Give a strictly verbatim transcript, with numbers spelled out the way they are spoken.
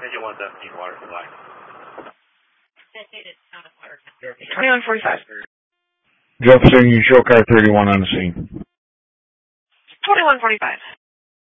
Engine one seventeen, water supply. twenty-one forty-five. Jefferson, you show car thirty-one on the scene. twenty-one forty-five.